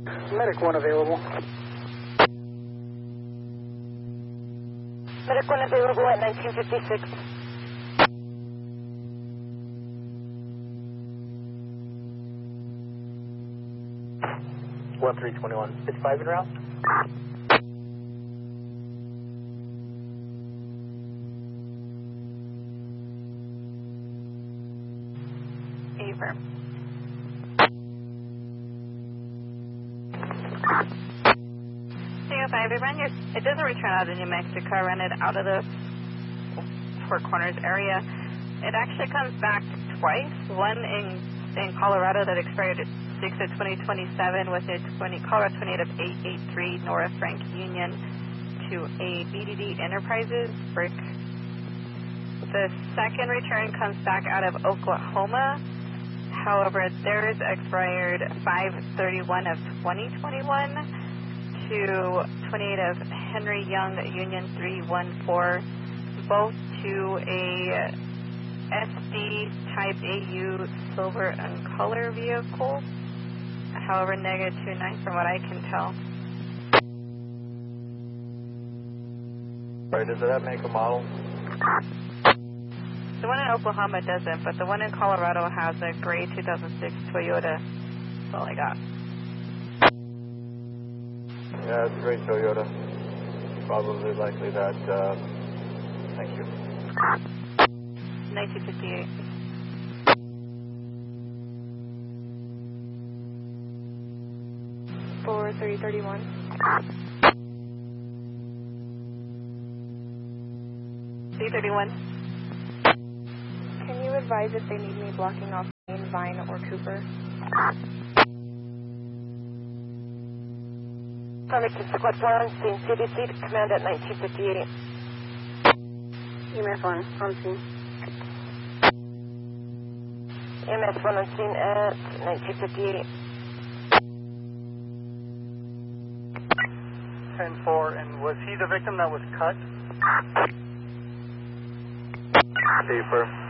Medic 1 available. Medic 1 available at 1956. One 321. It's 5 en route. Affirm. CO5, it doesn't return out of New Mexico. I ran it out of the Four Corners area. It actually comes back twice. One in Colorado that expired at 6/2027 with a Colorado 28 of 883 Nora Frank Union to a BDD Enterprises brick. The second return comes back out of Oklahoma. However, theirs expired 5/31 of 2021 to 28 of Henry Young Union 314, both to a SD Type AU silver and color vehicle. However, -29 from what I can tell. Right, does that make a model? The one in Oklahoma doesn't, but the one in Colorado has a gray 2006 Toyota. That's all I got. Yeah, it's a great Toyota. Probably likely that. Thank you. 1958. For 3031. C31. Can you advise if they need me blocking off Main, Vine, or Cooper? Sonic Squad 4 on scene. CDC to command at 1958. EMS 1 on scene. EMS 1 on scene at 1958. 10-4, and was he the victim that was cut? Affirm.